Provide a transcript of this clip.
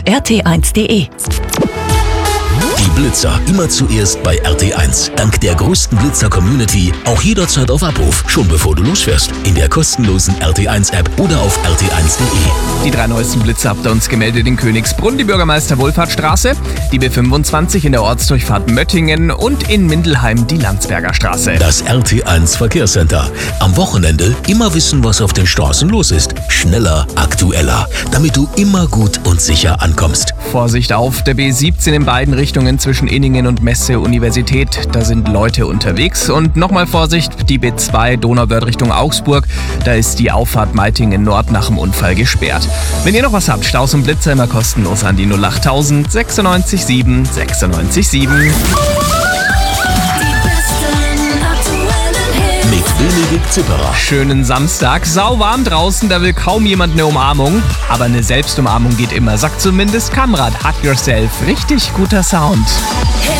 auf rt1.de. Die Blitzer immer zuerst bei RT1. Dank der größten Blitzer-Community auch jederzeit auf Abruf, schon bevor du losfährst. In der kostenlosen RT1-App oder auf rt1.de. Die 3 neuesten Blitze habt ihr uns gemeldet in Königsbrunn, die Bürgermeister-Wohlfahrtsstraße, die B25 in der Ortsdurchfahrt Möttingen und in Mindelheim die Landsberger Straße. Das RT1 Verkehrscenter. Am Wochenende immer wissen, was auf den Straßen los ist. Schneller, aktueller, damit du immer gut und sicher ankommst. Vorsicht auf der B17 in beiden Richtungen zwischen Inningen und Messe-Universität. Da sind Leute unterwegs. Und nochmal Vorsicht, die B2 Donauwörth Richtung Augsburg. Da ist die Auffahrt Meitingen Nord nach dem Unfall gesperrt. Wenn ihr noch was habt, Staus und Blitzer immer kostenlos an die 08000 96 7 96 7. Mit Benedikt Zipperer. Schönen Samstag, sauwarm draußen, da will kaum jemand eine Umarmung. Aber eine Selbstumarmung geht immer, sagt zumindest Kamrat. Hug Yourself, richtig guter Sound. Hit